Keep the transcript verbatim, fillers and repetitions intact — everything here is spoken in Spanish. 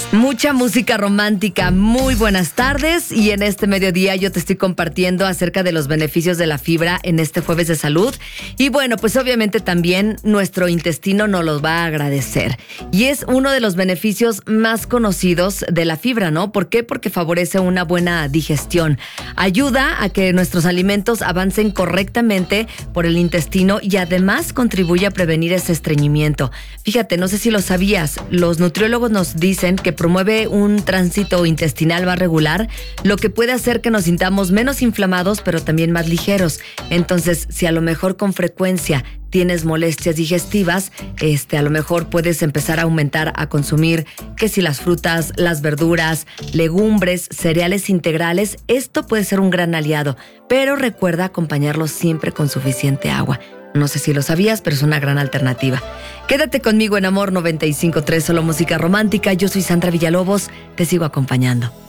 Mucha música romántica, muy buenas tardes, y en este mediodía yo te estoy compartiendo acerca de los beneficios de la fibra en este jueves de salud. Y bueno, pues obviamente también nuestro intestino nos los va a agradecer. Y es uno de los beneficios más conocidos de la fibra, ¿no? ¿Por qué? Porque favorece una buena digestión. Ayuda a que nuestros alimentos avancen correctamente por el intestino y además contribuye a prevenir ese estreñimiento. Fíjate, no sé si lo sabías, los nutriólogos nos dicen que promueve un tránsito intestinal más regular, lo que puede hacer que nos sintamos menos inflamados, pero también más ligeros. Entonces, si a lo mejor con frecuencia tienes molestias digestivas, este, a lo mejor puedes empezar a aumentar a consumir que si las frutas, las verduras, legumbres, cereales integrales. Esto puede ser un gran aliado, pero recuerda acompañarlo siempre con suficiente agua. No sé si lo sabías, pero es una gran alternativa. Quédate conmigo en Amor noventa y cinco punto tres, solo música romántica. Yo soy Sandra Villalobos, te sigo acompañando.